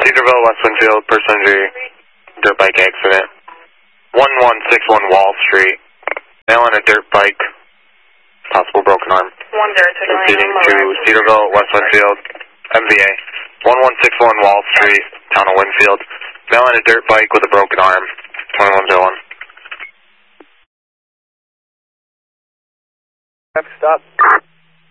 Cedarville, West Winfield, person injury, dirt bike accident. 1161 Wall Street. Male on a dirt bike, possible broken arm. Proceeding to Cedarville, West Winfield, MVA. 1161 Wall Street, town of Winfield. Male on a dirt bike with a broken arm. 2101. Stop.